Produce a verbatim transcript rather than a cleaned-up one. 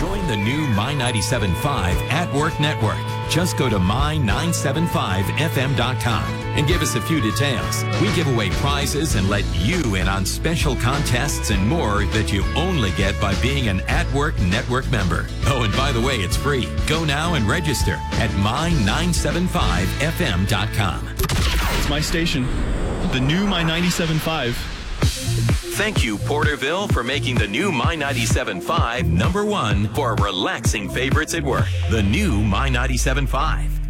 Join the new My ninety-seven point five At Work Network. Just go to my nine seven five f m dot com and give us a few details. We give away prizes and let you in on special contests and more that you only get by being an At Work Network member. Oh, and by the way, it's free. Go now and register at my nine seven five f m dot com. It's my station, the new My ninety-seven point five. Thank you, Porterville, for making the new My ninety-seven point five number one for relaxing favorites at work. The new My ninety-seven point five.